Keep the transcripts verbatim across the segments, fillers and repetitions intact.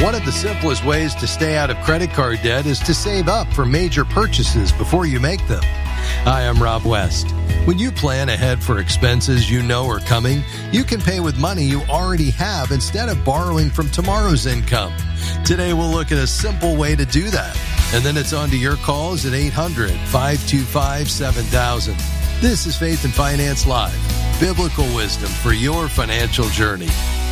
One of the simplest ways to stay out of credit card debt is to save up for major purchases before you make them. Hi, I'm Rob West. When you plan ahead for expenses you know are coming, you can pay with money you already have instead of borrowing from tomorrow's income. Today, we'll look at a simple way to do that. And then it's on to your calls at eight hundred, five two five, seven thousand. This is Faith and Finance Live, biblical wisdom for your financial journey.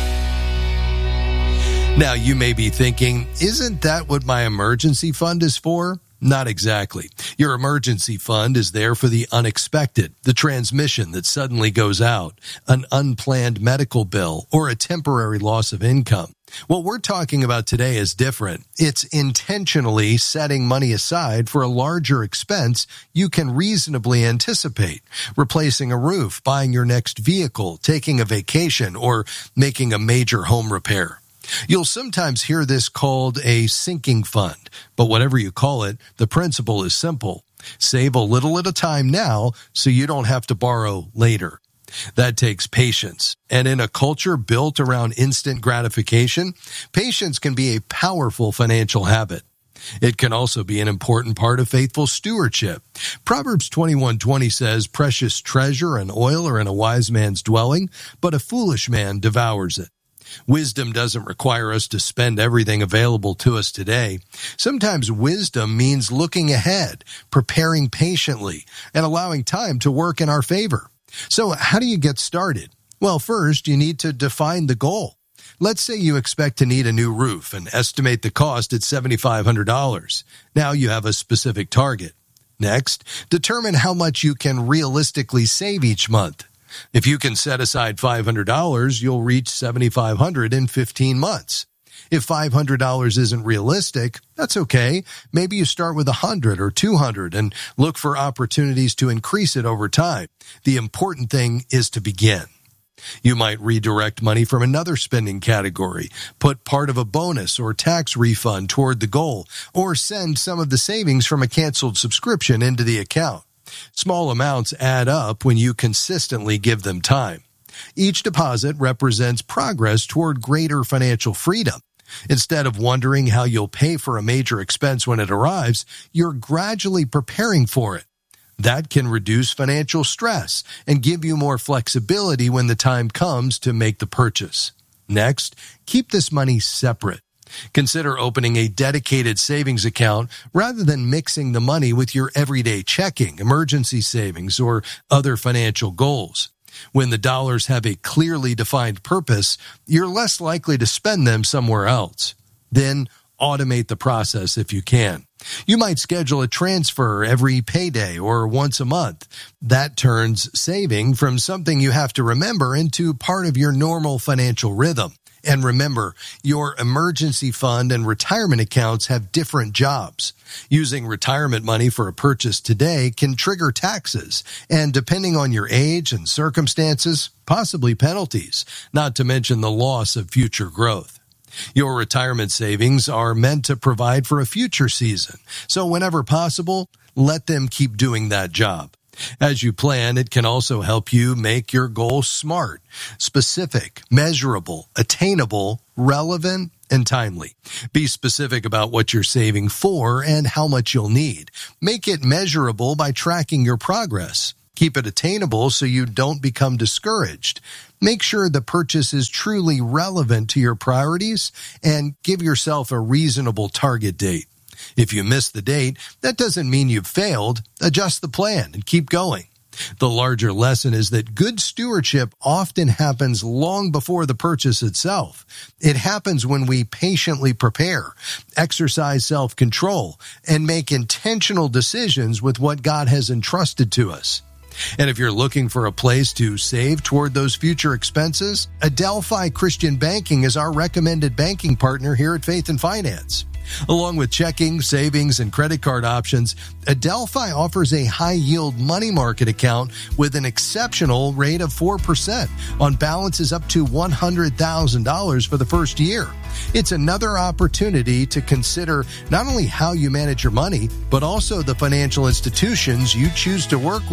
Now, you may be thinking, isn't that what my emergency fund is for? Not exactly. Your emergency fund is there for the unexpected, the transmission that suddenly goes out, an unplanned medical bill, or a temporary loss of income. What we're talking about today is different. It's intentionally setting money aside for a larger expense you can reasonably anticipate, replacing a roof, buying your next vehicle, taking a vacation, or making a major home repair. You'll sometimes hear this called a sinking fund, but whatever you call it, the principle is simple. Save a little at a time now so you don't have to borrow later. That takes patience, and in a culture built around instant gratification, patience can be a powerful financial habit. It can also be an important part of faithful stewardship. Proverbs twenty-one twenty says, "Precious treasure and oil are in a wise man's dwelling, but a foolish man devours it." Wisdom doesn't require us to spend everything available to us today. Sometimes wisdom means looking ahead, preparing patiently, and allowing time to work in our favor. So how do you get started? Well, first, you need to define the goal. Let's say you expect to need a new roof and estimate the cost at seven thousand five hundred dollars. Now you have a specific target. Next, determine how much you can realistically save each month. If you can set aside five hundred dollars, you'll reach seven thousand five hundred dollars in fifteen months. If five hundred dollars isn't realistic, that's okay. Maybe you start with one hundred dollars or two hundred dollars and look for opportunities to increase it over time. The important thing is to begin. You might redirect money from another spending category, put part of a bonus or tax refund toward the goal, or send some of the savings from a canceled subscription into the account. Small amounts add up when you consistently give them time. Each deposit represents progress toward greater financial freedom. Instead of wondering how you'll pay for a major expense when it arrives, you're gradually preparing for it. That can reduce financial stress and give you more flexibility when the time comes to make the purchase. Next, keep this money separate. Consider opening a dedicated savings account rather than mixing the money with your everyday checking, emergency savings, or other financial goals. When the dollars have a clearly defined purpose, you're less likely to spend them somewhere else. Then, automate the process if you can. You might schedule a transfer every payday or once a month. That turns saving from something you have to remember into part of your normal financial rhythm. And remember, your emergency fund and retirement accounts have different jobs. Using retirement money for a purchase today can trigger taxes, and depending on your age and circumstances, possibly penalties, not to mention the loss of future growth. Your retirement savings are meant to provide for a future season, so whenever possible, let them keep doing that job. As you plan, it can also help you make your goals smart, specific, measurable, attainable, relevant, and timely. Be specific about what you're saving for and how much you'll need. Make it measurable by tracking your progress. Keep it attainable so you don't become discouraged. Make sure the purchase is truly relevant to your priorities, and give yourself a reasonable target date. If you miss the date, that doesn't mean you've failed. Adjust the plan and keep going. The larger lesson is that good stewardship often happens long before the purchase itself. It happens when we patiently prepare, exercise self-control, and make intentional decisions with what God has entrusted to us. And if you're looking for a place to save toward those future expenses, Adelphi Christian Banking is our recommended banking partner here at Faith and Finance. Along with checking, savings, and credit card options, Adelphi offers a high-yield money market account with an exceptional rate of four percent on balances up to one hundred thousand dollars for the first year. It's another opportunity to consider not only how you manage your money, but also the financial institutions you choose to work with.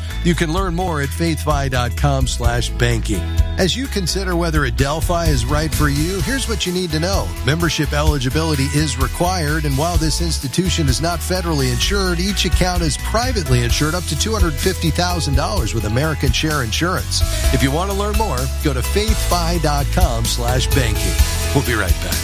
You can learn more at faithfi.com slash banking. As you consider whether Adelphi is right for you, here's what you need to know. Membership eligibility is required, and while this institution is not federally insured, each account is privately insured up to two hundred fifty thousand dollars with American Share Insurance. If you want to learn more, go to faithfi.com slash banking. We'll be right back.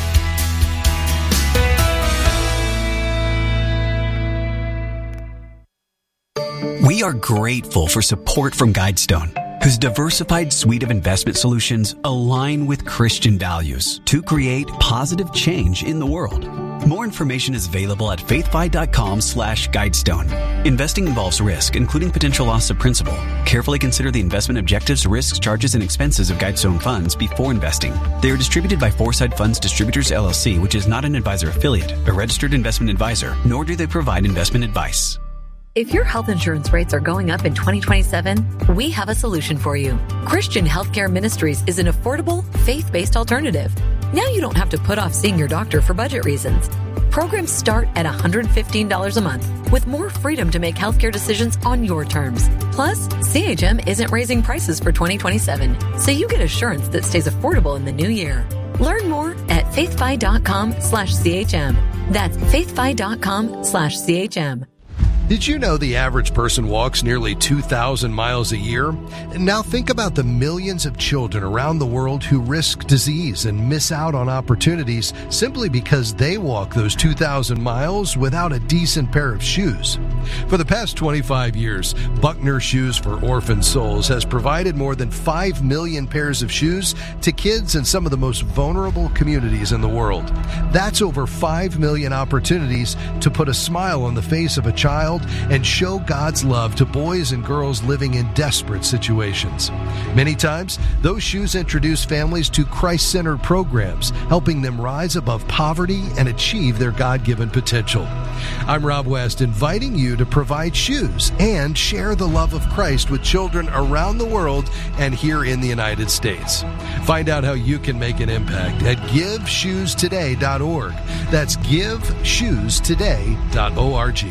We are grateful for support from Guidestone, whose diversified suite of investment solutions align with Christian values to create positive change in the world. More information is available at faithfi.com slash Guidestone. Investing involves risk, including potential loss of principal. Carefully consider the investment objectives, risks, charges, and expenses of Guidestone funds before investing. They are distributed by Foresight Funds Distributors, L L C, which is not an advisor affiliate, a registered investment advisor, nor do they provide investment advice. If your health insurance rates are going up in twenty twenty-seven, we have a solution for you. Christian Healthcare Ministries is an affordable, faith-based alternative. Now you don't have to put off seeing your doctor for budget reasons. Programs start at one hundred fifteen dollars a month, with more freedom to make healthcare decisions on your terms. Plus, C H M isn't raising prices for twenty twenty-seven, so you get assurance that stays affordable in the new year. Learn more at faithfi.com slash CHM. That's faithfi.com slash CHM. Did you know the average person walks nearly two thousand miles a year? Now think about the millions of children around the world who risk disease and miss out on opportunities simply because they walk those two thousand miles without a decent pair of shoes. For the past twenty-five years, Buckner Shoes for Orphan Souls has provided more than five million pairs of shoes to kids in some of the most vulnerable communities in the world. That's over five million opportunities to put a smile on the face of a child and show God's love to boys and girls living in desperate situations. Many times, those shoes introduce families to Christ-centered programs, helping them rise above poverty and achieve their God-given potential. I'm Rob West, inviting you to provide shoes and share the love of Christ with children around the world and here in the United States. Find out how you can make an impact at give shoes today dot org. That's give shoes today dot org.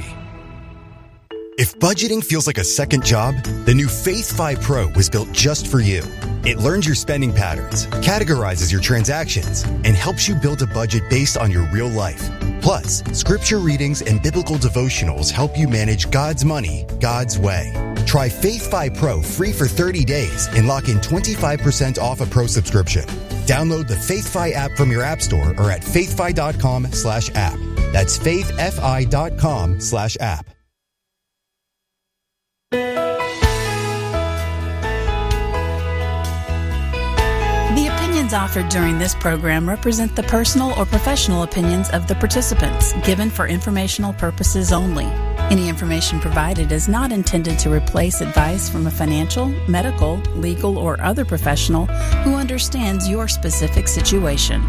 If budgeting feels like a second job, the new FaithFi Pro was built just for you. It learns your spending patterns, categorizes your transactions, and helps you build a budget based on your real life. Plus, scripture readings and biblical devotionals help you manage God's money, God's way. Try FaithFi Pro free for thirty days and lock in twenty-five percent off a pro subscription. Download the FaithFi app from your app store or at faithfi.com slash app. That's faithfi.com slash app. The opinions offered during this program represent the personal or professional opinions of the participants, given for informational purposes only. Any information provided is not intended to replace advice from a financial, medical, legal, or other professional who understands your specific situation.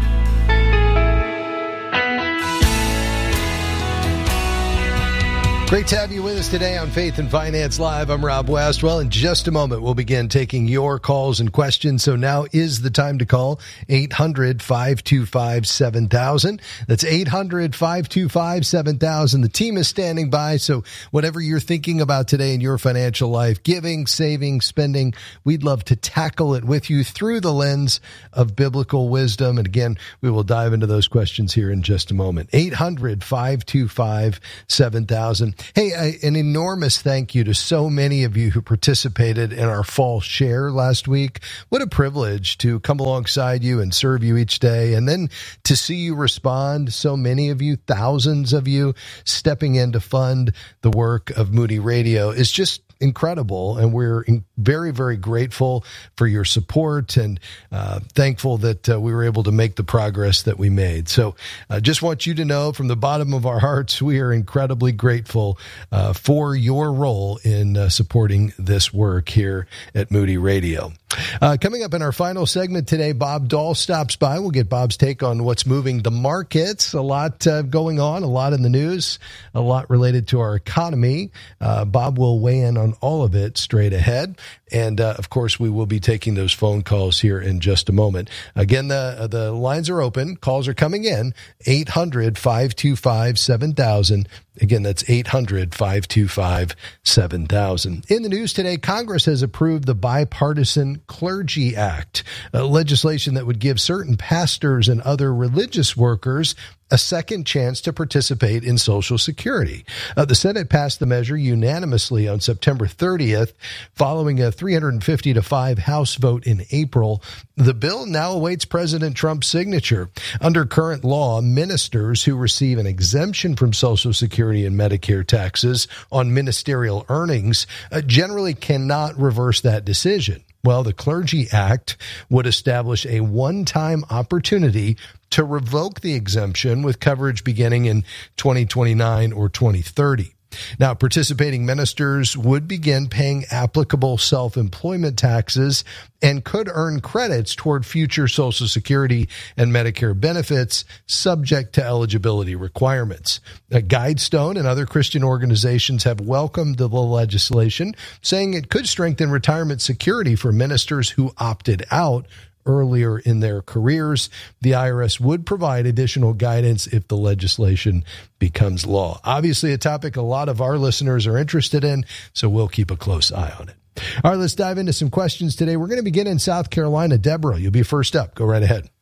Great to have you with us today on Faith and Finance Live. I'm Rob West. Well, in just a moment, we'll begin taking your calls and questions. So now is the time to call eight hundred, five two five, seven thousand. That's eight hundred, five two five, seven thousand. The team is standing by. So whatever you're thinking about today in your financial life, giving, saving, spending, we'd love to tackle it with you through the lens of biblical wisdom. And again, we will dive into those questions here in just a moment. eight hundred, five two five, seven thousand. Hey, I, an enormous thank you to so many of you who participated in our fall share last week. What a privilege to come alongside you and serve you each day, and then to see you respond. So many of you, thousands of you, stepping in to fund the work of Moody Radio is just incredible, and we're very, very grateful for your support and uh, thankful that uh, we were able to make the progress that we made. So I uh, just want you to know from the bottom of our hearts, we are incredibly grateful uh, for your role in uh, supporting this work here at Moody Radio. Uh, coming up in our final segment today, Bob Dahl stops by. We'll get Bob's take on what's moving the markets. A lot uh, going on, a lot in the news, a lot related to our economy. Uh, Bob will weigh in on on all of it straight ahead. And, uh, of course, we will be taking those phone calls here in just a moment. Again, the the lines are open. Calls are coming in. eight hundred, five two five, seven thousand. Again, that's eight hundred, five two five, seven thousand. In the news today, Congress has approved the Bipartisan Clergy Act, a legislation that would give certain pastors and other religious workers a second chance to participate in Social Security. Uh, the Senate passed the measure unanimously on September thirtieth, following a three hundred fifty to five House vote in April. The bill now awaits President Trump's signature. Under current law, ministers who receive an exemption from Social Security and Medicare taxes on ministerial earnings uh, generally cannot reverse that decision. Well, the Clergy Act would establish a one-time opportunity to revoke the exemption with coverage beginning in twenty twenty-nine or twenty thirty. Now, participating ministers would begin paying applicable self-employment taxes and could earn credits toward future Social Security and Medicare benefits subject to eligibility requirements. Uh, Guidestone and other Christian organizations have welcomed the legislation, saying it could strengthen retirement security for ministers who opted out earlier in their careers. The I R S would provide additional guidance if the legislation becomes law. Obviously, a topic a lot of our listeners are interested in, so we'll keep a close eye on it. All right, let's dive into some questions today. We're going to begin in South Carolina. Deborah, you'll be first up. Go right ahead.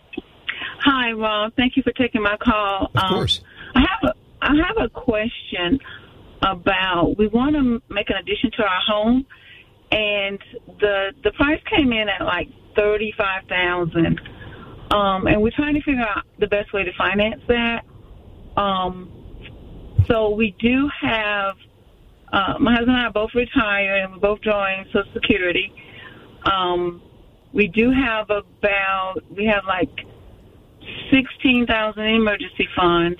Hi, Rob. Thank you for taking my call. Of course. Um, I have a, I have a question about, we want to make an addition to our home, and the the price came in at like thirty-five thousand dollars, um, and we're trying to figure out the best way to finance that. Um, so we do have, uh, my husband and I are both retired, and we're both drawing Social Security. Um, we do have about, we have like sixteen thousand dollars in emergency fund,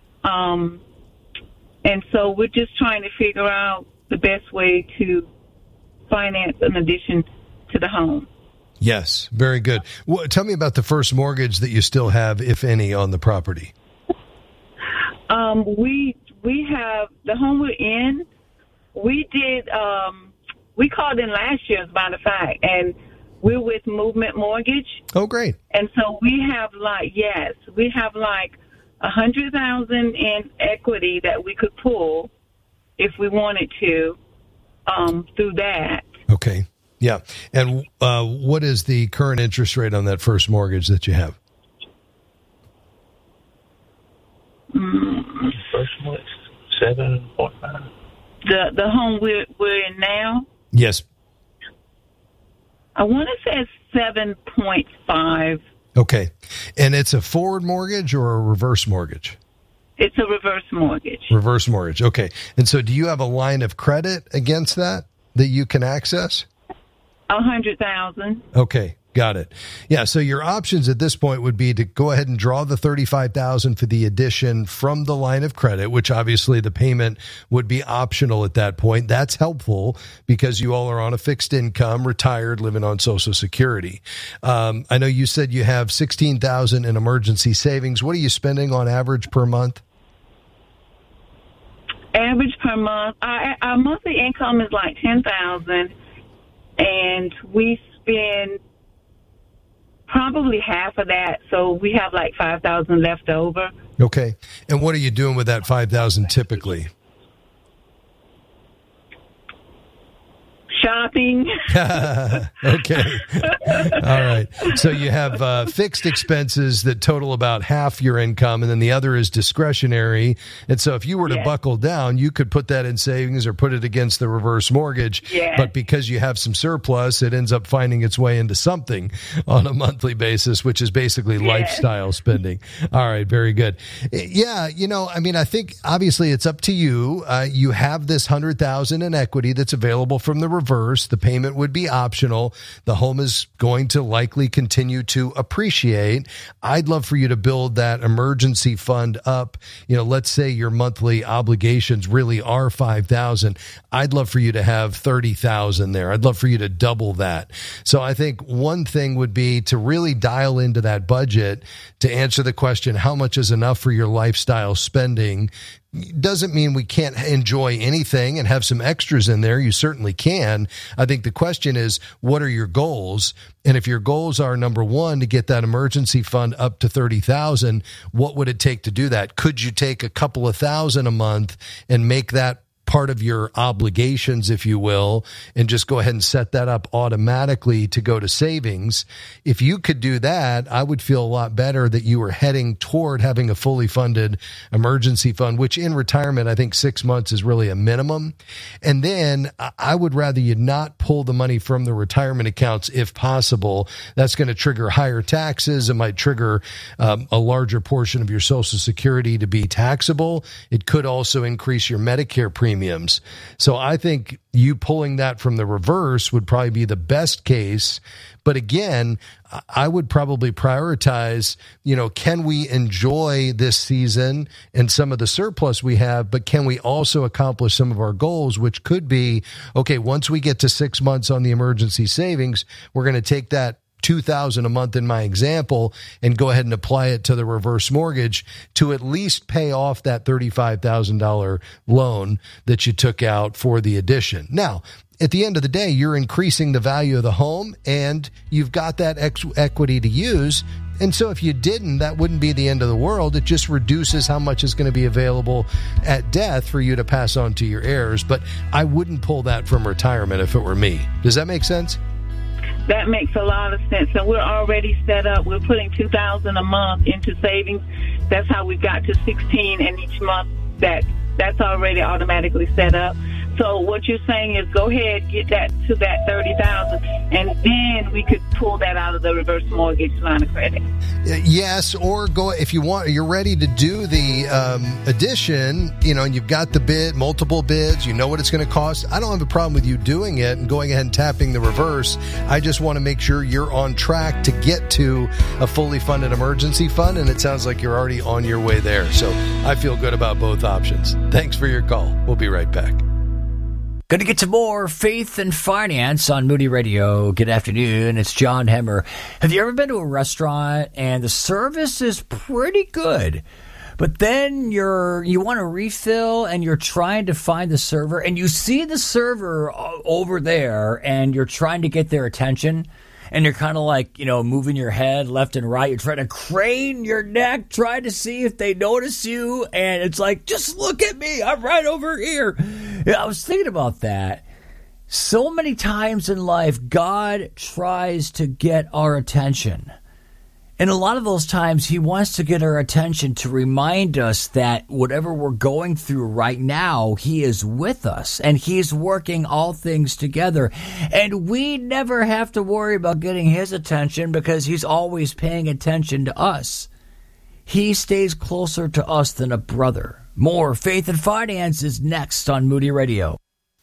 um, and so we're just trying to figure out the best way to finance an addition to the home. Yes, very good. Well, tell me about the first mortgage that you still have, if any, on the property. Um, we we have the home we're in. We did. Um, we called in last year, as a matter of fact, and we're with Movement Mortgage. Oh, great! And so we have like yes, we have like a hundred thousand in equity that we could pull if we wanted to um, through that. Okay. Yeah. And uh, what is the current interest rate on that first mortgage that you have? Mm. First one, seven point five. The the home we're we're in now. Yes. I want to say it's seven point five. Okay. And it's a forward mortgage or a reverse mortgage? It's a reverse mortgage. Reverse mortgage. Okay. And so do you have a line of credit against that that you can access? A hundred thousand. Okay, got it. Yeah, so your options at this point would be to go ahead and draw the thirty-five thousand dollars for the addition from the line of credit, which obviously the payment would be optional at that point. That's helpful because you all are on a fixed income, retired, living on Social Security. Um, I know you said you have sixteen thousand dollars in emergency savings. What are you spending on average per month? Average per month, our, our monthly income is like ten thousand dollars. And we spend probably half of that, so we have like five thousand dollars left over. Okay. And what are you doing with that five thousand dollars typically? Shopping. Okay. All right. So you have uh, fixed expenses that total about half your income, and then the other is discretionary. And so if you were to yes. buckle down, you could put that in savings or put it against the reverse mortgage. Yes. But because you have some surplus, it ends up finding its way into something on a monthly basis, which is basically yes. lifestyle spending. All right. Very good. Yeah. You know, I mean, I think obviously it's up to you. Uh, you have this one hundred thousand dollars in equity that's available from the reverse. The payment would be optional. The home is going to likely continue to appreciate. I'd love for you to build that emergency fund up. You know, let's say your monthly obligations really are five thousand dollars. I'd love for you to have thirty thousand dollars there. I'd love for you to double that. So I think one thing would be to really dial into that budget to answer the question, how much is enough for your lifestyle spending doesn't mean we can't enjoy anything and have some extras in there. You certainly can. I think the question is, what are your goals? And if your goals are, number one, to get that emergency fund up to thirty thousand, what would it take to do that? Could you take a couple of thousand a month and make that part of your obligations, if you will, and just go ahead and set that up automatically to go to savings? If you could do that, I would feel a lot better that you were heading toward having a fully funded emergency fund, which in retirement, I think six months is really a minimum. And then I would rather you not pull the money from the retirement accounts if possible. That's going to trigger higher taxes. It might trigger um, a larger portion of your Social Security to be taxable. It could also increase your Medicare premium. Premiums. So I think you pulling that from the reverse would probably be the best case. But again, I would probably prioritize, you know, can we enjoy this season and some of the surplus we have, but can we also accomplish some of our goals, which could be, okay, once we get to six months on the emergency savings, we're going to take that two thousand dollars a month in my example and go ahead and apply it to the reverse mortgage to at least pay off that thirty-five thousand dollars loan that you took out for the addition. Now, at the end of the day, you're increasing the value of the home and you've got that ex- equity to use. And so if you didn't, that wouldn't be the end of the world. It just reduces how much is going to be available at death for you to pass on to your heirs. But I wouldn't pull that from retirement if it were me. Does that make sense? That makes a lot of sense. And we're already set up. We're putting two thousand dollars a month into savings. That's how we got to sixteen, and each month that that's already automatically set up. So what you're saying is go ahead, get that to that thirty thousand dollars, and then we could pull that out of the reverse mortgage line of credit. Yes, or go if you want. You're ready to do the um, addition, you know, and you've got the bid, multiple bids. You know what it's going to cost. I don't have a problem with you doing it and going ahead and tapping the reverse. I just want to make sure you're on track to get to a fully funded emergency fund, and it sounds like you're already on your way there. So I feel good about both options. Thanks for your call. We'll be right back. Going to get to more Faith and Finance on Moody Radio. Good afternoon. It's John Hemmer. Have you ever been to a restaurant and the service is pretty good, but then you're you want to refill and you're trying to find the server and you see the server over there and you're trying to get their attention? And you're kind of like, you know, moving your head left and right. You're trying to crane your neck, trying to see if they notice you. And it's like, just look at me. I'm right over here. Yeah, I was thinking about that. So many times in life, God tries to get our attention. And a lot of those times, he wants to get our attention to remind us that whatever we're going through right now, he is with us and he's working all things together. And we never have to worry about getting his attention because he's always paying attention to us. He stays closer to us than a brother. More Faith and Finance is next on Moody Radio.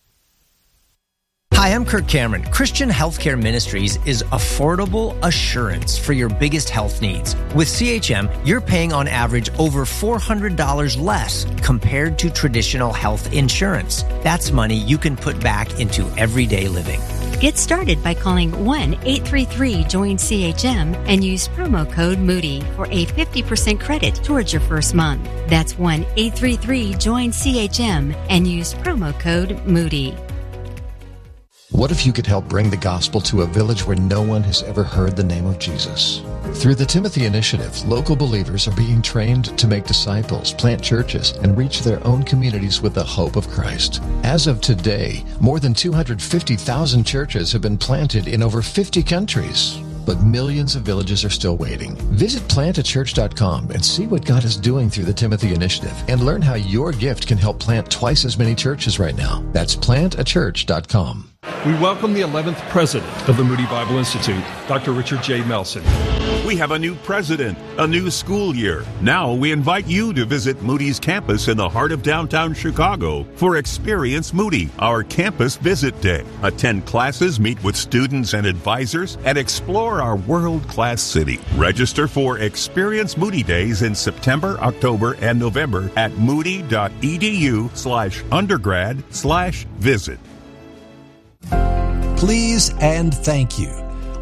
Hi, I'm Kirk Cameron. Christian Healthcare Ministries is affordable assurance for your biggest health needs. With C H M, you're paying on average over four hundred dollars less compared to traditional health insurance. That's money you can put back into everyday living. Get started by calling one eight three three join C H M and use promo code Moody for a fifty percent credit towards your first month. That's one eight three three join C H M and use promo code Moody. What if you could help bring the gospel to a village where no one has ever heard the name of Jesus? Through the Timothy Initiative, local believers are being trained to make disciples, plant churches, and reach their own communities with the hope of Christ. As of today, more than two hundred fifty thousand churches have been planted in over fifty countries. But millions of villages are still waiting. Visit plant a church dot com and see what God is doing through the Timothy Initiative and learn how your gift can help plant twice as many churches right now. That's plant a church dot com. We welcome the eleventh president of the Moody Bible Institute, Doctor Richard J. Melson. We have a new president, a new school year. Now we invite you to visit Moody's campus in the heart of downtown Chicago for Experience Moody, our campus visit day. Attend classes, meet with students and advisors, and explore our world-class city. Register for Experience Moody Days in September, October, and November at moody.edu slash undergrad slash visit. Please and thank you.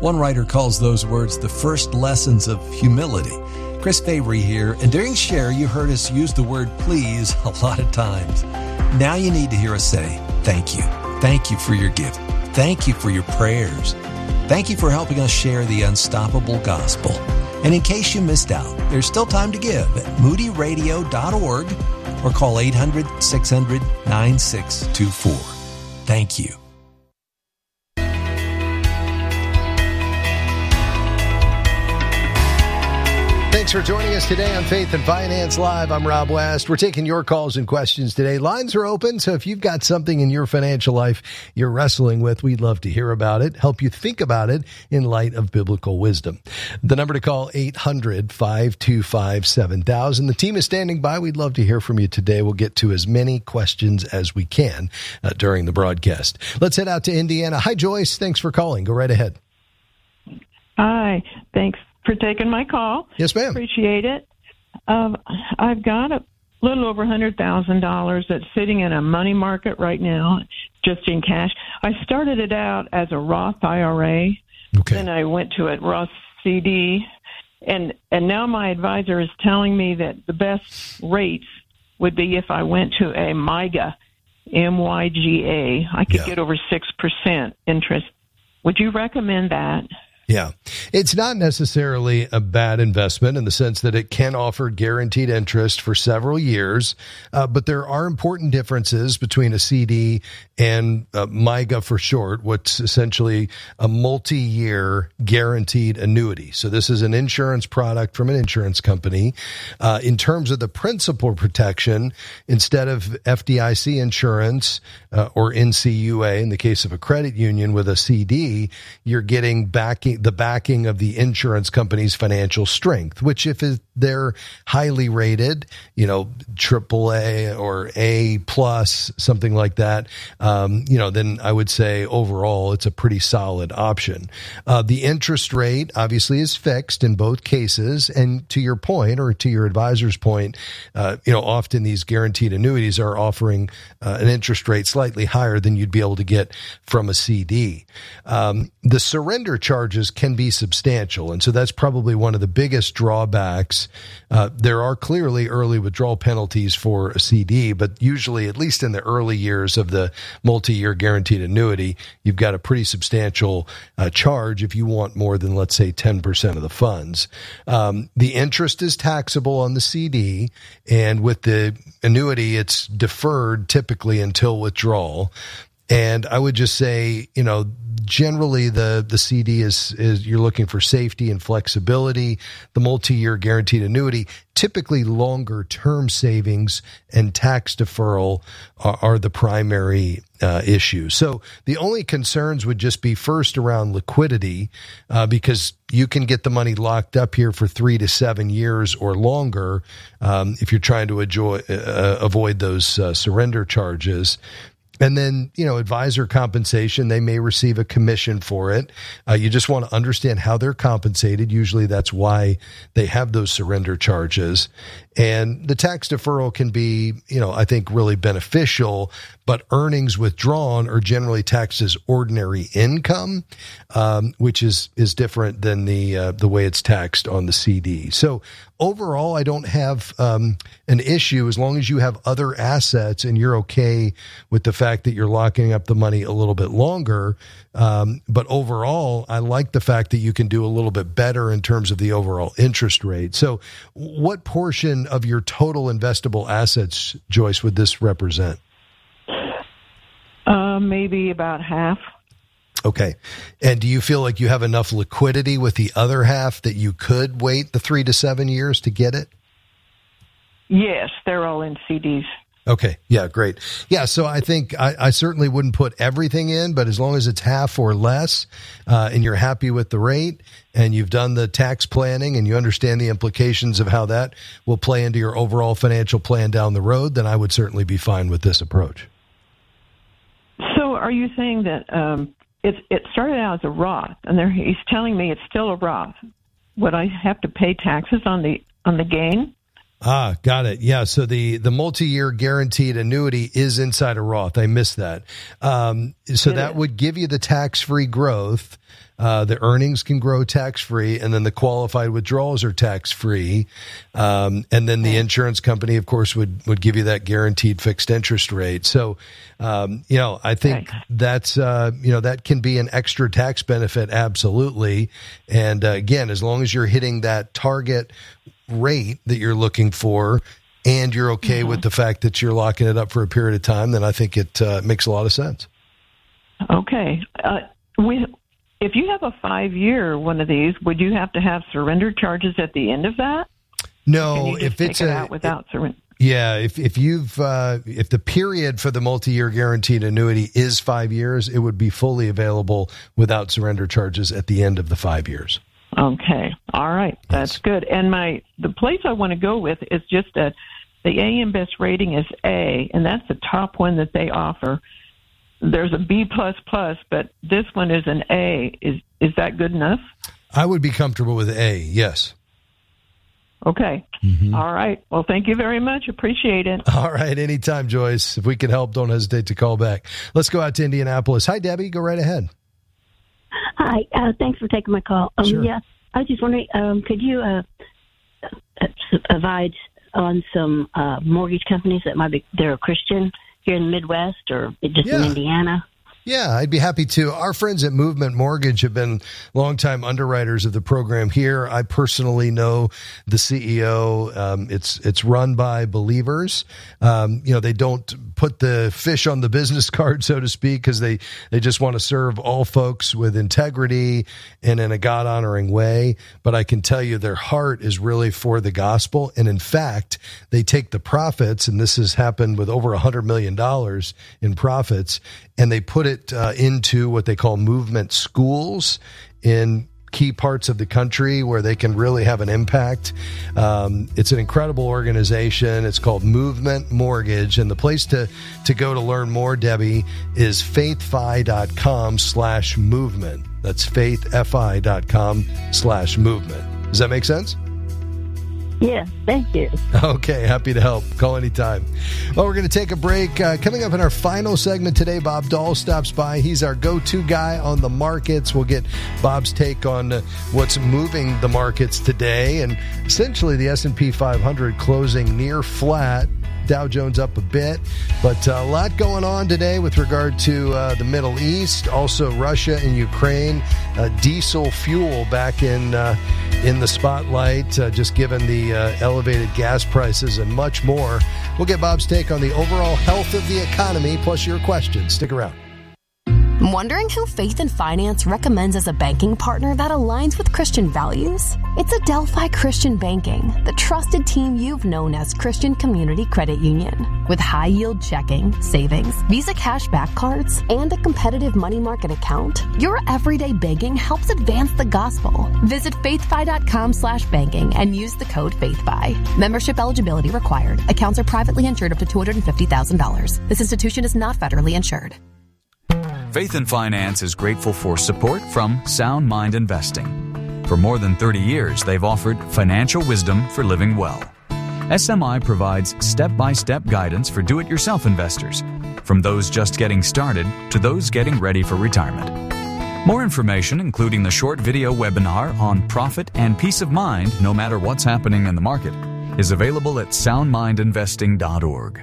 One writer calls those words the first lessons of humility. Chris Fabry here, and during Share, you heard us use the word please a lot of times. Now you need to hear us say thank you. Thank you for your gift. Thank you for your prayers. Thank you for helping us share the unstoppable gospel. And in case you missed out, there's still time to give at moody radio dot org or call eight hundred, six hundred, nine six two four. Thank you. Thanks for joining us today on Faith and Finance Live. I'm Rob West. We're taking your calls and questions today. Lines are open, so if you've got something in your financial life you're wrestling with, we'd love to hear about it, help you think about it in light of biblical wisdom. The number to call, eight hundred, five two five, seven thousand. The team is standing by. We'd love to hear from you today. We'll get to as many questions as we can uh, during the broadcast. Let's head out to Indiana. Hi, Joyce. Thanks for calling. Go right ahead. Hi. Thanks for taking my call. Yes, ma'am. Appreciate it. Um, I've got a little over one hundred thousand dollars that's sitting in a money market right now, just in cash. I started it out as a Roth I R A. Okay. Then I went to a Roth C D. And, and now my advisor is telling me that the best rates would be if I went to a MYGA, M Y G A. I could yeah. get over six percent interest. Would you recommend that? Yeah. It's not necessarily a bad investment in the sense that it can offer guaranteed interest for several years, uh, but there are important differences between a C D and uh, MYGA for short, what's essentially a multi-year guaranteed annuity. So this is an insurance product from an insurance company. Uh, in terms of the principal protection, instead of F D I C insurance uh, or N C U A, in the case of a credit union with a C D, you're getting backing the backing of the insurance company's financial strength, which if they're highly rated, you know, triple A or A plus, something like that, um, you know, then I would say overall it's a pretty solid option. Uh, the interest rate obviously is fixed in both cases. And to your point, or to your advisor's point, uh, you know, often these guaranteed annuities are offering uh, an interest rate slightly higher than you'd be able to get from a C D. Um, the surrender charges can be substantial. And so that's probably one of the biggest drawbacks. Uh, there are clearly early withdrawal penalties for a C D, but usually, at least in the early years of the multi-year guaranteed annuity, you've got a pretty substantial uh, charge if you want more than, let's say, ten percent of the funds. Um, the interest is taxable on the C D, and with the annuity, it's deferred typically until withdrawal. And I would just say, you know, generally the, the C D is, is you're looking for safety and flexibility. The multi-year guaranteed annuity, typically longer term savings and tax deferral are, are the primary uh, issues. So the only concerns would just be first around liquidity, uh, because you can get the money locked up here for three to seven years or longer um, if you're trying to enjoy, uh, avoid those uh, surrender charges. And then, you know, advisor compensation, they may receive a commission for it. Uh, you just want to understand how they're compensated. Usually that's why they have those surrender charges. And the tax deferral can be, you know, I think really beneficial, but earnings withdrawn are generally taxed as ordinary income, um, which is, is different than the, uh, the way it's taxed on the C D. So overall, I don't have um, an issue as long as you have other assets and you're okay with the fact that you're locking up the money a little bit longer. Um, but overall, I like the fact that you can do a little bit better in terms of the overall interest rate. So what portion of your total investable assets, Joyce, would this represent? Uh, maybe about half. Okay. And do you feel like you have enough liquidity with the other half that you could wait the three to seven years to get it? Yes, they're all in C Ds. Okay. Yeah, great. Yeah, so I think I, I certainly wouldn't put everything in, but as long as it's half or less, uh, and you're happy with the rate and you've done the tax planning and you understand the implications of how that will play into your overall financial plan down the road, then I would certainly be fine with this approach. So are you saying that um, it, it started out as a Roth, and there, he's telling me it's still a Roth? Would I have to pay taxes on the on the gain? Ah, got it. Yeah. So the, the multi-year guaranteed annuity is inside a Roth. I missed that. Um, so It that is. would give you the tax-free growth. Uh, the earnings can grow tax-free, and then the qualified withdrawals are tax-free. Um, and then the insurance company, of course, would, would give you that guaranteed fixed interest rate. So, um, you know, I think that's, uh, you know, that can be an extra tax benefit. Absolutely. And uh, again, as long as you're hitting that target rate that you're looking for, and you're okay Mm-hmm. with the fact that you're locking it up for a period of time, then I think it uh, makes a lot of sense. Okay. Uh, we, if you have a five-year one of these, would you have to have surrender charges at the end of that? No, Can you just if take it's it a out without surrender. yeah, if if you've uh, if the period for the multi-year guaranteed annuity is five years, it would be fully available without surrender charges at the end of the five years. Okay. All right. That's good. And my the place I want to go with is just a the A M Best rating is A, and that's the top one that they offer. There's a B plus plus, but this one is an A. Is is that good enough? I would be comfortable with A. Yes. Okay. Mm-hmm. All right. Well, thank you very much. Appreciate it. All right. Anytime, Joyce. If we can help, don't hesitate to call back. Let's go out to Indianapolis. Hi, Debbie. Go right ahead. Hi, uh, thanks for taking my call. Um, Sure. Yeah, I was just wondering, um, could you uh, advise on some uh, mortgage companies that might be they're a Christian here in the Midwest or just in Yeah. Indiana? Yeah, I'd be happy to. Our friends at Movement Mortgage have been longtime underwriters of the program here. I personally know the C E O. Um, it's it's run by believers. Um, you know, they don't put the fish on the business card, so to speak, because they, they just want to serve all folks with integrity and in a God-honoring way. But I can tell you their heart is really for the gospel. And in fact, they take the profits, and this has happened with over one hundred million dollars in profits, and they put it uh, into what they call movement schools in key parts of the country where they can really have an impact. Um, it's an incredible organization. It's called Movement Mortgage. And the place to, to go to learn more, Debbie, is faithfi.com slash movement. That's faithfi.com slash movement. Does that make sense? Yeah, thank you. Okay, happy to help. Call anytime. Well, we're going to take a break. Uh, coming up in our final segment today, Bob Dahl stops by. He's our go-to guy on the markets. We'll get Bob's take on uh, what's moving the markets today. And essentially the S and P five hundred closing near flat. Dow Jones up a bit, but uh, a lot going on today with regard to uh, the Middle East, also Russia and Ukraine, uh, diesel fuel back in uh, in the spotlight, uh, just given the uh, elevated gas prices and much more. We'll get Bob's take on the overall health of the economy, plus your questions. Stick around. Wondering who Faith and Finance recommends as a banking partner that aligns with Christian values? It's Adelphi Christian Banking, the trusted team you've known as Christian Community Credit Union. With high-yield checking, savings, Visa cashback cards, and a competitive money market account, your everyday banking helps advance the gospel. Visit faithfi.com slash banking and use the code FaithFi. Membership eligibility required. Accounts are privately insured up to two hundred fifty thousand dollars. This institution is not federally insured. Faith and Finance is grateful for support from Sound Mind Investing. For more than thirty years, they've offered financial wisdom for living well. S M I provides step-by-step guidance for do-it-yourself investors, from those just getting started to those getting ready for retirement. More information, including the short video webinar on profit and peace of mind no matter what's happening in the market, is available at sound mind investing dot org.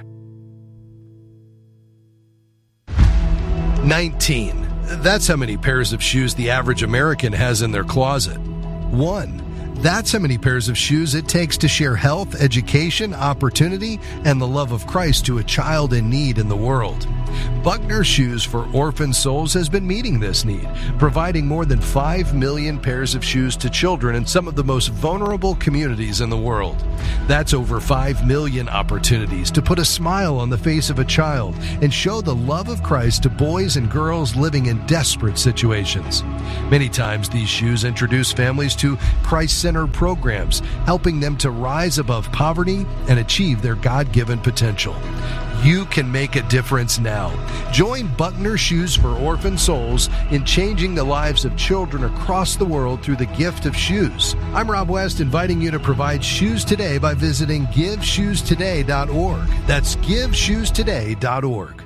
nineteen. That's how many pairs of shoes the average American has in their closet. One. That's how many pairs of shoes it takes to share health, education, opportunity, and the love of Christ to a child in need in the world. Buckner Shoes for Orphan Souls has been meeting this need, providing more than five million pairs of shoes to children in some of the most vulnerable communities in the world. That's over five million opportunities to put a smile on the face of a child and show the love of Christ to boys and girls living in desperate situations. Many times these shoes introduce families to Christ-centered programs, helping them to rise above poverty and achieve their God-given potential. You can make a difference now. now. Join Buckner Shoes for Orphan Souls in changing the lives of children across the world through the gift of shoes. I'm Rob West, inviting you to provide shoes today by visiting give shoes today dot org. That's give shoes today dot org.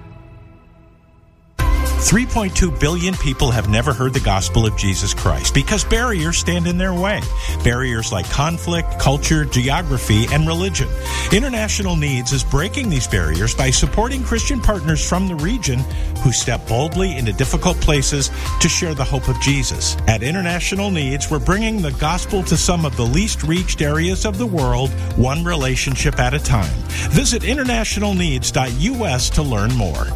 three point two billion people have never heard the gospel of Jesus Christ because barriers stand in their way. Barriers like conflict, culture, geography, and religion. International Needs is breaking these barriers by supporting Christian partners from the region who step boldly into difficult places to share the hope of Jesus. At International Needs, we're bringing the gospel to some of the least reached areas of the world, one relationship at a time. Visit international needs dot U S to learn more.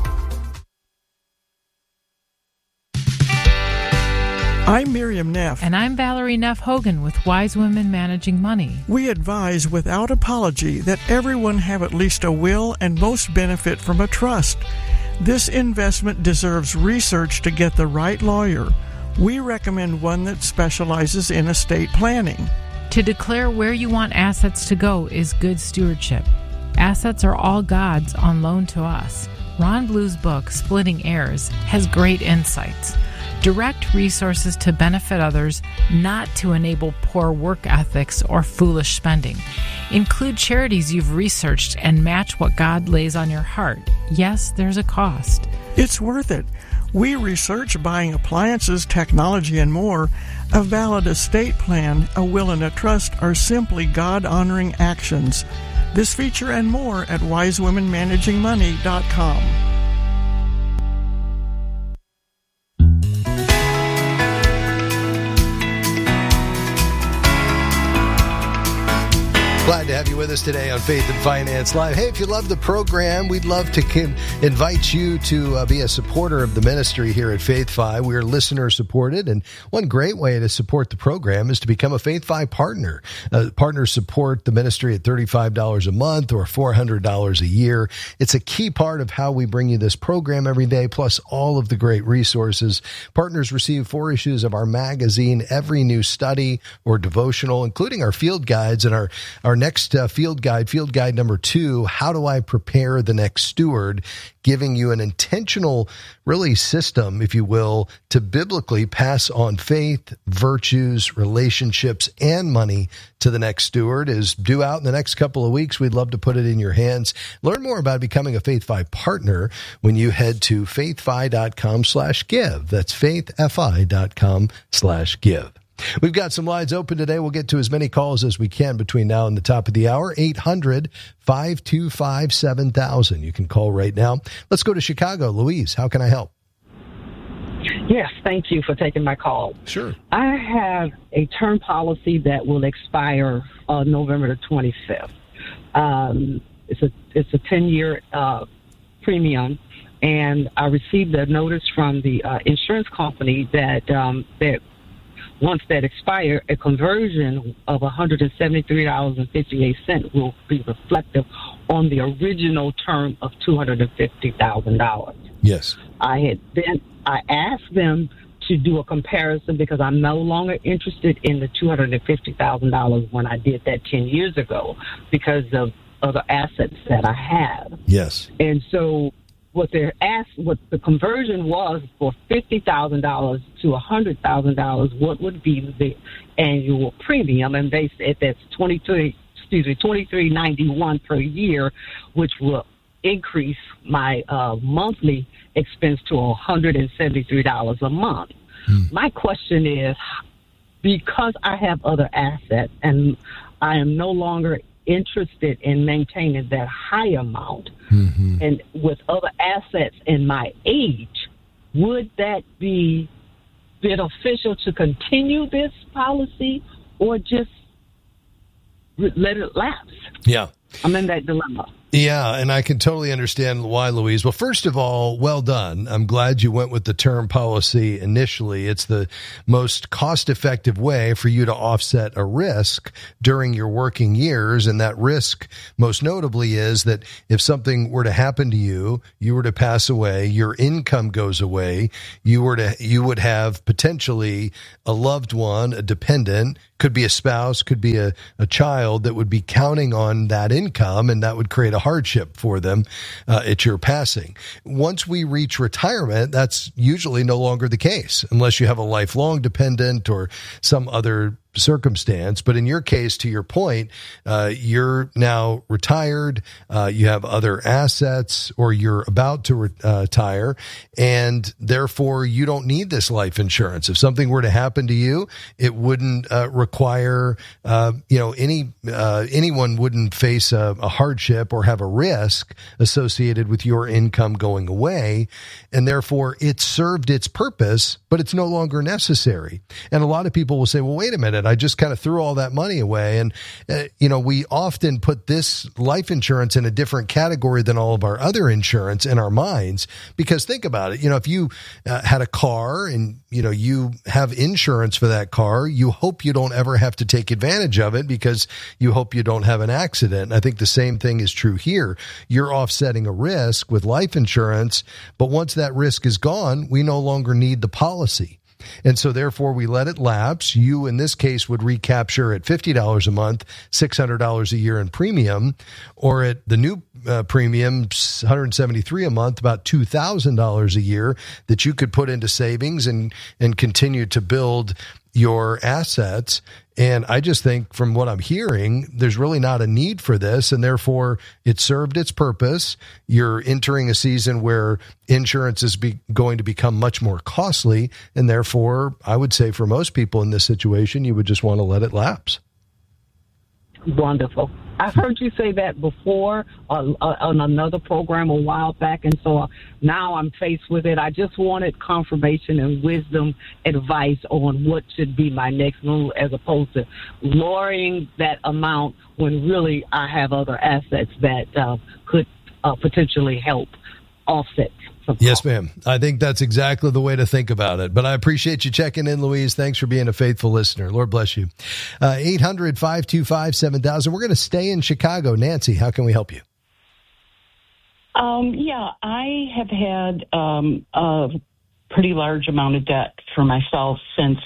I'm Miriam Neff. And I'm Valerie Neff Hogan with Wise Women Managing Money. We advise without apology that everyone have at least a will and most benefit from a trust. This investment deserves research to get the right lawyer. We recommend one that specializes in estate planning. To declare where you want assets to go is good stewardship. Assets are all God's on loan to us. Ron Blue's book, Splitting Heirs, has great insights. Direct resources to benefit others, not to enable poor work ethics or foolish spending. Include charities you've researched and match what God lays on your heart. Yes, there's a cost. It's worth it. We research buying appliances, technology, and more. A valid estate plan, a will, and a trust are simply God-honoring actions. This feature and more at wise women managing money dot com. Glad to have you with us today on Faith and Finance Live. Hey, if you love the program, we'd love to com- invite you to uh, be a supporter of the ministry here at Faith Fi. We're listener supported, and one great way to support the program is to become a Faith Fi partner. Uh, partners support the ministry at thirty-five dollars a month or four hundred dollars a year. It's a key part of how we bring you this program every day, plus all of the great resources. Partners receive four issues of our magazine, every new study or devotional, including our field guides and our, our next uh, field guide, field guide number two, How Do I Prepare the Next Steward, giving you an intentional, really system, if you will, to biblically pass on faith, virtues, relationships, and money to the next steward is due out in the next couple of weeks. We'd love to put it in your hands. Learn more about becoming a FaithFi partner when you head to faithfi.com slash give. That's faithfi.com slash give. We've got some lines open today. We'll get to as many calls as we can between now and the top of the hour. eight hundred, five two five, seven thousand. You can call right now. Let's go to Chicago. Louise, how can I help? Yes, thank you for taking my call. Sure. I have a term policy that will expire uh, November the twenty-fifth. Um, it's a it's a ten-year uh, premium, and I received a notice from the uh, insurance company that um, that once that expires, a conversion of one hundred seventy-three dollars and fifty-eight cents will be reflective on the original term of two hundred fifty thousand dollars. Yes. I had then I asked them to do a comparison because I'm no longer interested in the two hundred fifty thousand dollars when I did that ten years ago because of other assets that I have. Yes. And so what they're asked, what the conversion was for fifty thousand dollars to one hundred thousand dollars, what would be the annual premium? And they said that's twenty-three, excuse me, twenty-three ninety-one per year, which will increase my uh, monthly expense to one hundred seventy-three dollars a month. Hmm. My question is, because I have other assets and I am no longer interested in maintaining that high amount, mm-hmm. and with other assets in my age, would that be beneficial to continue this policy or just let it lapse? Yeah. I'm in that dilemma. Yeah, and I can totally understand why, Louise. Well, first of all, well done. I'm glad you went with the term policy initially. It's the most cost-effective way for you to offset a risk during your working years, and that risk, most notably, is that if something were to happen to you, you were to pass away, your income goes away, you were to, you would have potentially a loved one, a dependent, could be a spouse, could be a, a child that would be counting on that income, and that would create a a hardship for them uh, at your passing. Once we reach retirement, that's usually no longer the case, unless you have a lifelong dependent or some other circumstance. But in your case, to your point, uh, you're now retired, uh, you have other assets, or you're about to re- uh, retire, and therefore you don't need this life insurance. If something were to happen to you, it wouldn't uh, require, uh, you know, any uh, anyone wouldn't face a, a hardship or have a risk associated with your income going away, and therefore it served its purpose, but it's no longer necessary. And a lot of people will say, well, wait a minute, I just kind of threw all that money away. And, uh, you know, we often put this life insurance in a different category than all of our other insurance in our minds, because think about it. You know, if you uh, had a car and, you know, you have insurance for that car, you hope you don't ever have to take advantage of it because you hope you don't have an accident. And I think the same thing is true here. You're offsetting a risk with life insurance, but once that risk is gone, we no longer need the policy. And so therefore we let it lapse. You, in this case, would recapture at fifty dollars a month, six hundred dollars a year in premium, or at the new uh, premium, one hundred seventy-three dollars a month, about two thousand dollars a year that you could put into savings and, and continue to build your assets. And I just think from what I'm hearing, there's really not a need for this, and therefore it served its purpose. You're entering a season where insurance is be, going to become much more costly, and therefore I would say for most people in this situation, you would just want to let it lapse. Wonderful. I've heard you say that before uh, uh, on another program a while back, and so uh, now I'm faced with it. I just wanted confirmation and wisdom advice on what should be my next move, as opposed to lowering that amount when really I have other assets that uh, could uh, potentially help offset. Yes, ma'am. I think that's exactly the way to think about it. But I appreciate you checking in, Louise. Thanks for being a faithful listener. Lord bless you. Uh, eight hundred, five two five, seven thousand. We're going to stay in Chicago. Nancy, how can we help you? Um, yeah, I have had um, a pretty large amount of debt for myself since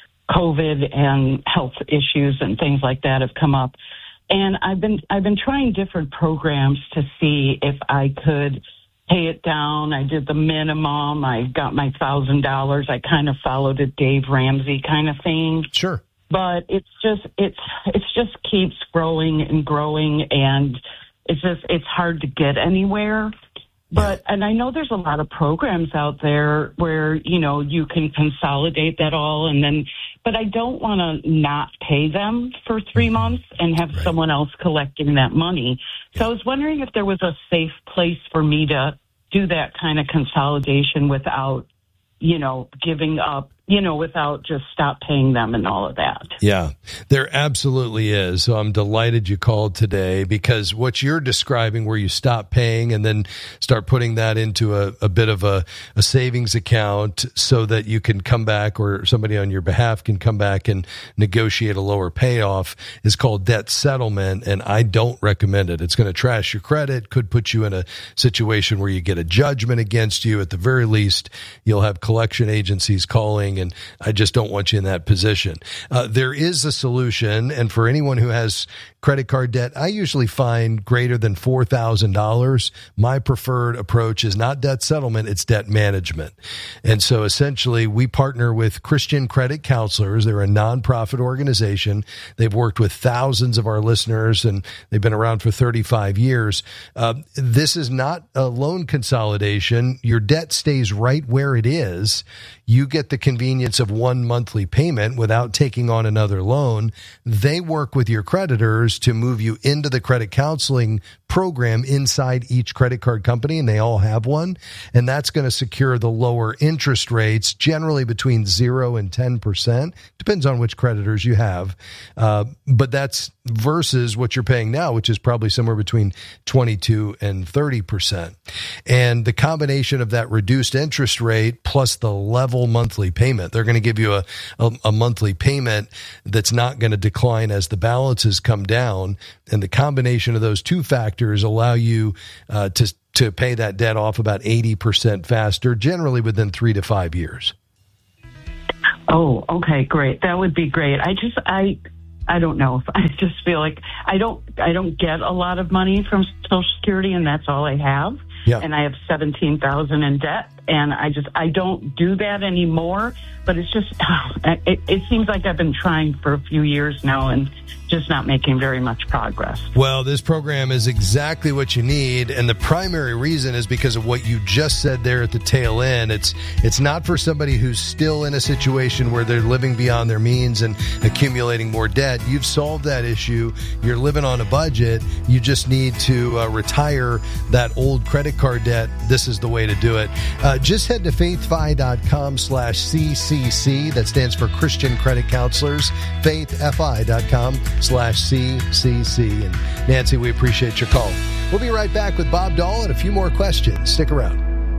COVID and health issues and things like that have come up. And I've been I've been trying different programs to see if I could pay it down. I did the minimum. I got my thousand dollars. I kind of followed a Dave Ramsey kind of thing. Sure. But it's just, it's, it's just keeps growing and growing, and it's just, it's hard to get anywhere. But, and I know there's a lot of programs out there where, you know, you can consolidate that all, and then, but I don't want to not pay them for three months and have right. someone else collecting that money. So I was wondering if there was a safe place for me to do that kind of consolidation without, you know, giving up, you know, without just stop paying them and all of that. Yeah, there absolutely is. So I'm delighted you called today, because what you're describing, where you stop paying and then start putting that into a, a bit of a, a savings account so that you can come back, or somebody on your behalf can come back and negotiate a lower payoff, is called debt settlement. And I don't recommend it. It's going to trash your credit, could put you in a situation where you get a judgment against you. At the very least, you'll have collection agencies calling, and I just don't want you in that position. Uh, there is a solution, and for anyone who has credit card debt, I usually find greater than four thousand dollars. My preferred approach is not debt settlement, it's debt management. And so essentially we partner with Christian Credit Counselors. They're a nonprofit organization. They've worked with thousands of our listeners, and they've been around for thirty-five years. Uh, this is not a loan consolidation. Your debt stays right where it is. You get the convenience of one monthly payment without taking on another loan. They work with your creditors to move you into the credit counseling program inside each credit card company, and they all have one. And that's going to secure the lower interest rates, generally between zero and ten percent. Depends on which creditors you have. Uh, but that's versus what you're paying now, which is probably somewhere between twenty-two and thirty percent. And the combination of that reduced interest rate plus the level monthly payment, they're going to give you a, a, a monthly payment that's not going to decline as the balances come down. And the combination of those two factors allow you uh, to to pay that debt off about eighty percent faster, generally within three to five years. Oh, okay, great. That would be great. I just, I, I don't know. If I just feel like I don't, I don't get a lot of money from Social Security, and that's all I have. Yeah. And I have seventeen thousand in debt, and I just, I don't do that anymore. But it's just, it, it seems like I've been trying for a few years now, and just not making very much progress. Well, this program is exactly what you need, and the primary reason is because of what you just said there at the tail end. It's it's not for somebody who's still in a situation where they're living beyond their means and accumulating more debt. You've solved that issue. You're living on a budget. You just need to uh, retire that old credit card debt. This is the way to do it. Uh, just head to faithfi.com slash CCC. That stands for Christian Credit Counselors. faithfi.com slash CCC. And Nancy, we appreciate your call. We'll be right back with Bob Dahl and a few more questions. Stick around.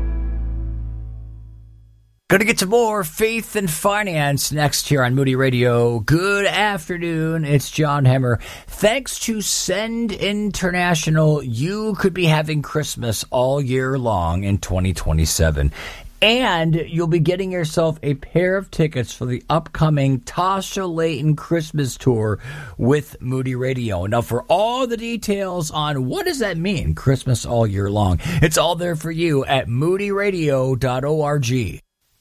Going to get to more Faith and Finance next here on Moody Radio. Good afternoon. It's John Hemmer. Thanks to Send International, you could be having Christmas all year long in twenty twenty-seven. And you'll be getting yourself a pair of tickets for the upcoming Tasha Layton Christmas tour with Moody Radio. Now, for all the details on what does that mean, Christmas all year long, it's all there for you at moody radio dot org.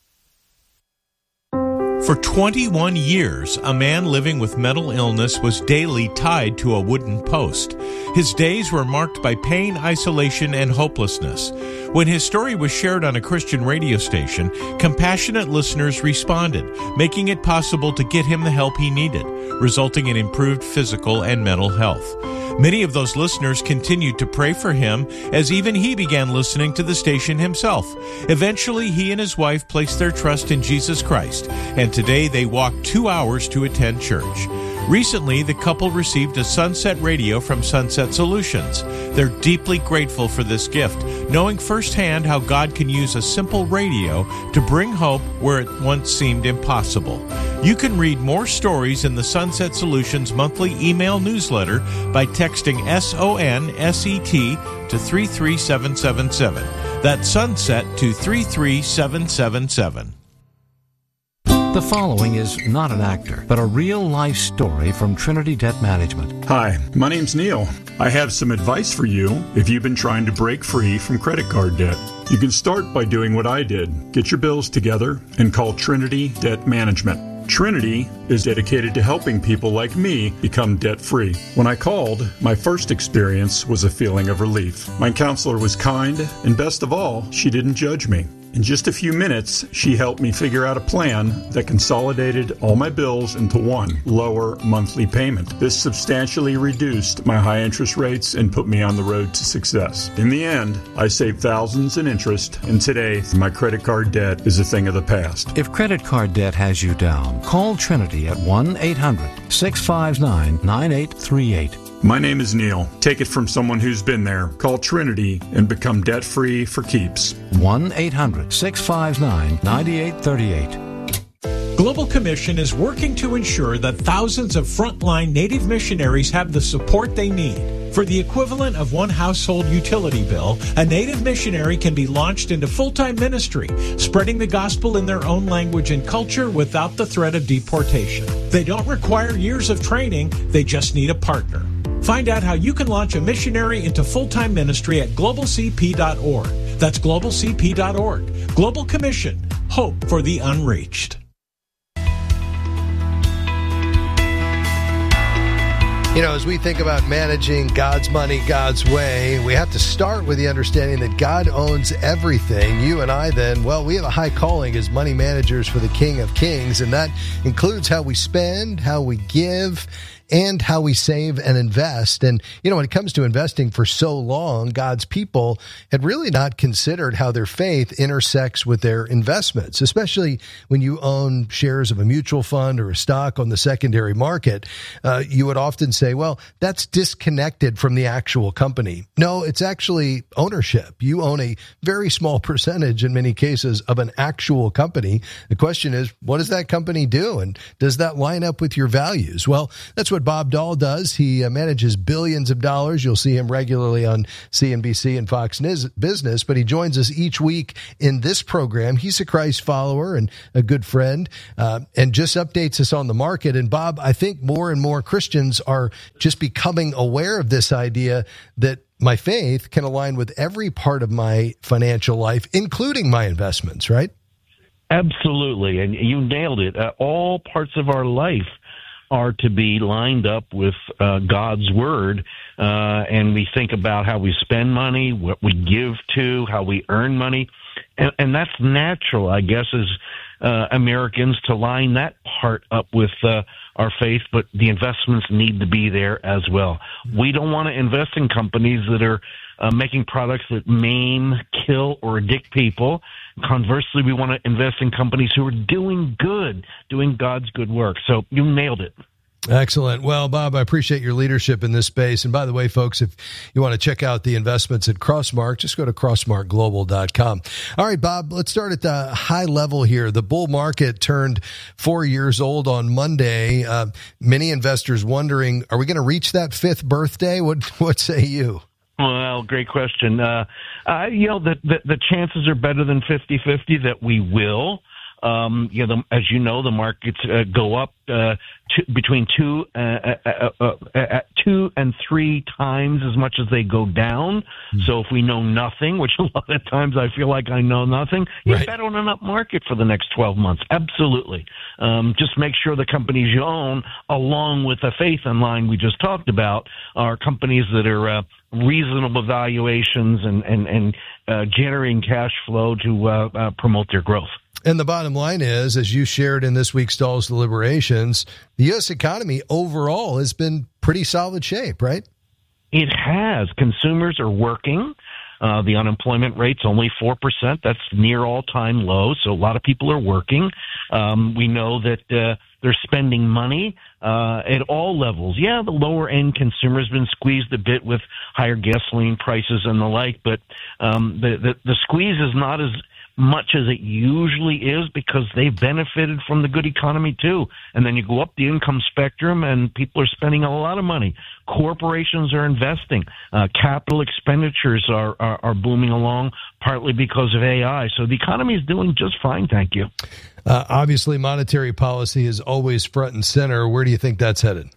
For twenty-one years, a man living with mental illness was daily tied to a wooden post. His days were marked by pain, isolation, and hopelessness. When his story was shared on a Christian radio station, compassionate listeners responded, making it possible to get him the help he needed, resulting in improved physical and mental health. Many of those listeners continued to pray for him as even he began listening to the station himself. Eventually, he and his wife placed their trust in Jesus Christ, and today they walk two hours to attend church. Recently, the couple received a Sunset Radio from Sunset Solutions. They're deeply grateful for this gift, knowing firsthand how God can use a simple radio to bring hope where it once seemed impossible. You can read more stories in the Sunset Solutions monthly email newsletter by texting S O N S E T to three three seven seven seven. That's Sunset to three three seven seven seven. The following is not an actor, but a real-life story from Trinity Debt Management. Hi, my name's Neil. I have some advice for you if you've been trying to break free from credit card debt. You can start by doing what I did. Get your bills together and call Trinity Debt Management. Trinity is dedicated to helping people like me become debt-free. When I called, my first experience was a feeling of relief. My counselor was kind, and best of all, she didn't judge me. In just a few minutes, she helped me figure out a plan that consolidated all my bills into one lower monthly payment. This substantially reduced my high interest rates and put me on the road to success. In the end, I saved thousands in interest, and today, my credit card debt is a thing of the past. If credit card debt has you down, call Trinity at one eight hundred six five nine nine eight three eight. My name is Neil. Take it from someone who's been there. Call Trinity and become debt-free for keeps. one eight hundred six five nine nine eight three eight. Global Commission is working to ensure that thousands of frontline Native missionaries have the support they need. For the equivalent of one household utility bill, a Native missionary can be launched into full-time ministry, spreading the gospel in their own language and culture without the threat of deportation. They don't require years of training, they just need a partner. Find out how you can launch a missionary into full-time ministry at global c p dot org. That's global c p dot org. Global Commission. Hope for the unreached. You know, as we think about managing God's money God's way, we have to start with the understanding that God owns everything. You and I then, well, we have a high calling as money managers for the King of Kings, and that includes how we spend, how we give, and how we save and invest. And, you know, when it comes to investing for so long, God's people had really not considered how their faith intersects with their investments, especially when you own shares of a mutual fund or a stock on the secondary market. Uh, you would often say, well, that's disconnected from the actual company. No, it's actually ownership. You own a very small percentage in many cases of an actual company. The question is, what does that company do? And does that line up with your values? Well, that's what what Bob Dahl does. He uh, manages billions of dollars. You'll see him regularly on C N B C and Fox Business, but he joins us each week in this program. He's a Christ follower and a good friend, uh, and just updates us on the market. And Bob, I think more and more Christians are just becoming aware of this idea that my faith can align with every part of my financial life, including my investments, right? Absolutely. And you nailed it. Uh, all parts of our life are to be lined up with uh, God's word. Uh, and we think about how we spend money, what we give to, how we earn money. And, and that's natural, I guess, as uh, Americans to line that part up with uh, our faith, but the investments need to be there as well. We don't want to invest in companies that are uh, making products that maim, kill, or addict people. Conversely, we want to invest in companies who are doing good, doing God's good work. So you nailed it. Excellent. Well, Bob, I appreciate your leadership in this space. And by the way, folks, if you want to check out the investments at Crossmark, just go to crossmark global dot com. All right, Bob, let's start at the high level here. The bull market turned four years old on Monday. Uh, many investors wondering, are we going to reach that fifth birthday? What, what say you? Well, great question. Uh, uh, you know, the, the, the chances are better than fifty-fifty that we will. Um, you know, the, as you know, the markets uh, go up uh, to, between two, uh, uh, uh, uh, two and three times as much as they go down. Mm-hmm. So if we know nothing, which a lot of times I feel like I know nothing, you right. bet on an up market for the next twelve months. Absolutely. Um, just make sure the companies you own, along with the faith in line we just talked about, are companies that are uh, reasonable valuations and and and uh, generating cash flow to uh, uh, promote their growth. And the bottom line is, as you shared in this week's Dahl's Deliberations, the U S economy overall has been pretty solid shape, right? It has. Consumers are working. Uh, the unemployment rate's only four percent. That's near all-time low, so a lot of people are working. Um, we know that uh, they're spending money uh, at all levels. Yeah, the lower-end consumer has been squeezed a bit with higher gasoline prices and the like, but um, the, the, the squeeze is not as much as it usually is because they've benefited from the good economy too. And then you go up the income spectrum and people are spending a lot of money. Corporations are investing. Uh, capital expenditures are, are, are booming along, partly because of A I. So the economy is doing just fine, thank you. Uh, obviously, monetary policy is always front and center. Where do you think that's headed?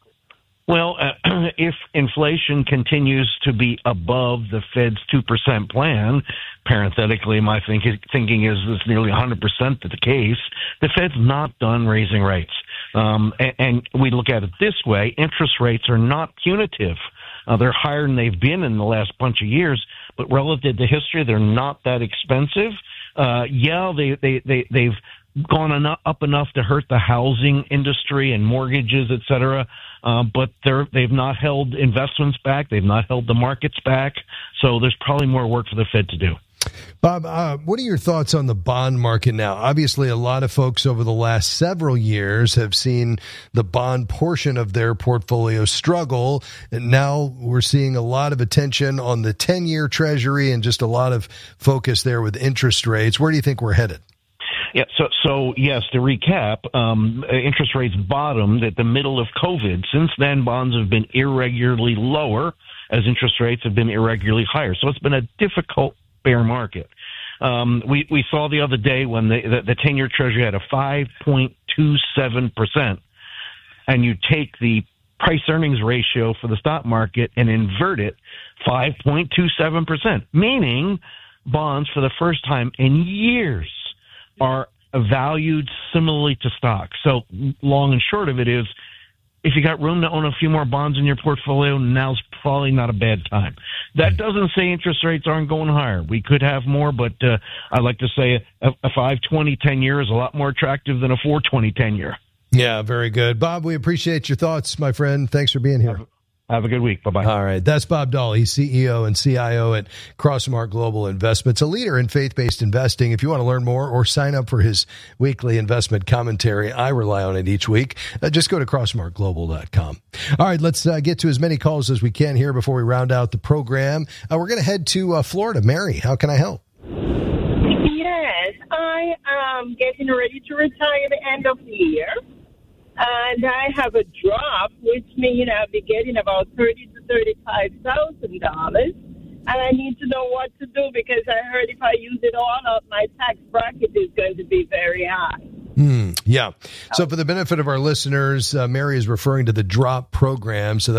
Well, uh, if inflation continues to be above the Fed's two percent plan, parenthetically, my think, thinking is it's nearly one hundred percent the case, the Fed's not done raising rates. Um, and, and we look at it this way, interest rates are not punitive. Uh, they're higher than they've been in the last bunch of years, but relative to history, they're not that expensive. Uh, yeah, they, they, they, they've gone enough, up enough to hurt the housing industry and mortgages, et cetera. Uh, but they're, they've not held investments back. They've not held the markets back. So there's probably more work for the Fed to do. Bob, uh, what are your thoughts on the bond market now? Obviously, a lot of folks over the last several years have seen the bond portion of their portfolio struggle. And now we're seeing a lot of attention on the ten-year Treasury and just a lot of focus there with interest rates. Where do you think we're headed? Yeah, so, so yes, to recap, um, interest rates bottomed at the middle of COVID. Since then, bonds have been irregularly lower as interest rates have been irregularly higher. So it's been a difficult bear market. Um, we, we saw the other day when the, the, the ten-year Treasury had a five point two seven percent, and you take the price-earnings ratio for the stock market and invert it, five point two seven percent, meaning bonds for the first time in years are valued similarly to stocks. So long and short of it is, if you got room to own a few more bonds in your portfolio, now's probably not a bad time. That doesn't say interest rates aren't going higher. We could have more, but uh, I like to say a, a five twenty ten-year is a lot more attractive than a four twenty ten-year. Yeah, very good. Bob, we appreciate your thoughts, my friend. Thanks for being here. Have a good week. Bye-bye. All right. That's Bob Dahl. He's C E O and C I O at Crossmark Global Investments, a leader in faith-based investing. If you want to learn more or sign up for his weekly investment commentary, I rely on it each week. Uh, just go to crossmark global dot com. All right. Let's uh, get to as many calls as we can here before we round out the program. Uh, we're going to head to uh, Florida. Mary, how can I help? Yes. I am getting ready to retire at the end of the year. and I have a drop, which means I'll be getting about thirty to thirty-five thousand dollars. And I need to know what to do because I heard if I use it all up, my tax bracket is going to be very high. Mm, yeah. So for the benefit of our listeners, uh, Mary is referring to the DROP program. So